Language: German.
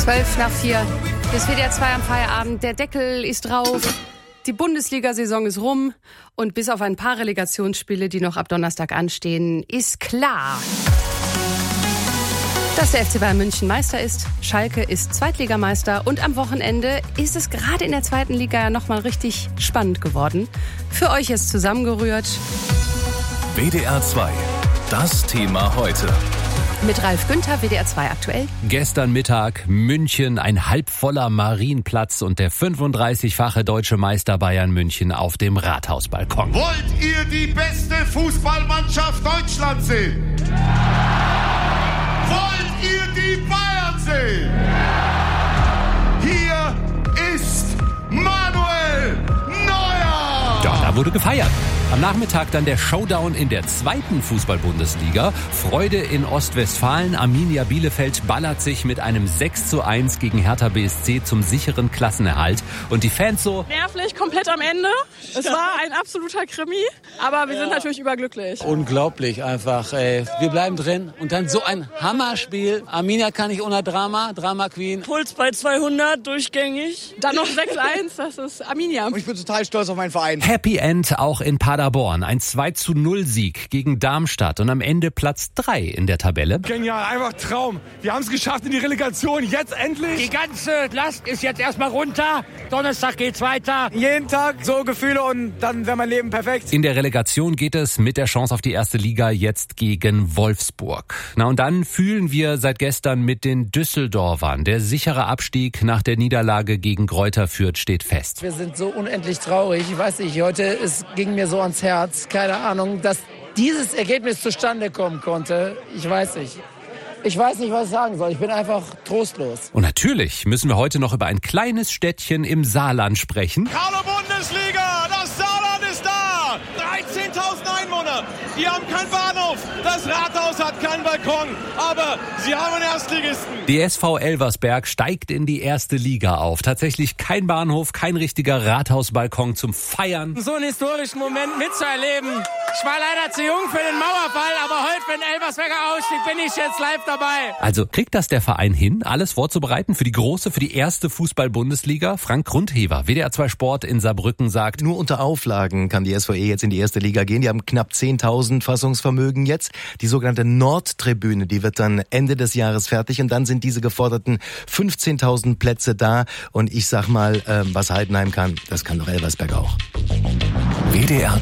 3:12. Das WDR 2 am Feierabend. Der Deckel ist drauf. Die Bundesliga-Saison ist rum. Und bis auf ein paar Relegationsspiele, die noch ab Donnerstag anstehen, ist klar, dass der FC Bayern München Meister ist. Schalke ist Zweitligameister. Und am Wochenende ist es gerade in der zweiten Liga ja nochmal richtig spannend geworden. Für euch ist zusammengerührt WDR 2. Das Thema heute. Mit Ralf Günther, WDR 2 aktuell. Gestern Mittag München, ein halbvoller Marienplatz und der 35-fache deutsche Meister Bayern München auf dem Rathausbalkon. Wollt ihr die beste Fußballmannschaft Deutschlands sehen? Wollt ihr die Bayern sehen? Hier ist Manuel Neuer! Ja, da wurde gefeiert. Am Nachmittag dann der Showdown in der zweiten Fußball-Bundesliga. Freude in Ostwestfalen. Arminia Bielefeld ballert sich mit einem 6:1 gegen Hertha BSC zum sicheren Klassenerhalt. Und die Fans so... Nervlich, komplett am Ende. Es war ein absoluter Krimi, aber wir sind natürlich überglücklich. Unglaublich einfach. Wir bleiben drin und dann so ein Hammerspiel. Arminia kann nicht ohne Drama, Drama Queen. Puls bei 200, durchgängig. Dann noch 6:1, das ist Arminia. Und ich bin total stolz auf meinen Verein. Happy End auch in Paderborn. Ein 2:0-Sieg gegen Darmstadt und am Ende Platz 3 in der Tabelle. Genial, einfach Traum. Wir haben es geschafft in die Relegation, jetzt endlich. Die ganze Last ist jetzt erstmal runter. Donnerstag geht's weiter. Jeden Tag so Gefühle und dann wäre mein Leben perfekt. In der Relegation geht es mit der Chance auf die erste Liga jetzt gegen Wolfsburg. Na und dann fühlen wir seit gestern mit den Düsseldorfern. Der sichere Abstieg nach der Niederlage gegen Greuther Fürth steht fest. Wir sind so unendlich traurig. Ich weiß nicht, heute es ging mir so ans Herz. Keine Ahnung, dass dieses Ergebnis zustande kommen konnte. Ich weiß nicht. Ich weiß nicht, was ich sagen soll. Ich bin einfach trostlos. Und natürlich müssen wir heute noch über ein kleines Städtchen im Saarland sprechen. Hallo Bundesliga, das Saarland ist da! 13.000 Einwohner, die haben keinen Bahnhof, das Rathaus hat keinen Balkon, aber sie haben einen Erstligisten. Die SV Elversberg steigt in die erste Liga auf. Tatsächlich kein Bahnhof, kein richtiger Rathausbalkon zum Feiern. So einen historischen Moment mitzuerleben. Ich war leider zu jung für den Mauerfall, aber heute, wenn Elversberger ausstieg, bin ich jetzt live dabei. Also kriegt das der Verein hin, alles vorzubereiten für die erste Fußball-Bundesliga? Frank Grundhever, WDR 2 Sport in Saarbrücken, sagt: Nur unter Auflagen kann die SVE jetzt in die erste Liga gehen. Die haben knapp 10.000 Fassungsvermögen jetzt. Die sogenannte Nordtribüne, die wird dann Ende des Jahres fertig und dann sind diese geforderten 15.000 Plätze da. Und ich sag mal, was Heidenheim kann, das kann doch Elversberg auch. WDR